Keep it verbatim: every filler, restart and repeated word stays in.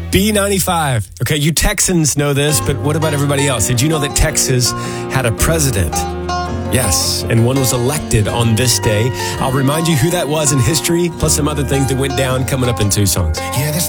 B ninety-five. Okay, you Texans know this, but what about everybody else? Did you know that Texas had a president? Yes, and one was elected on this day. I'll remind you who that was in history, plus some other things that went down coming up in two songs. Yeah, this